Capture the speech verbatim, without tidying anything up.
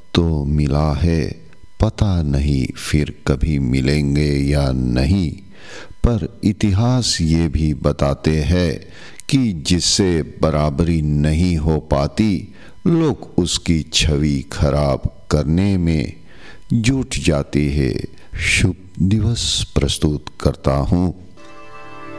तो मिला है, पता नहीं फिर कभी मिलेंगे या नहीं। पर इतिहास ये भी बताते हैं कि जिससे बराबरी नहीं हो पाती, लोग उसकी छवि खराब करने में जुट जाते हैं। शुभ दिवस प्रस्तुत करता हूँ।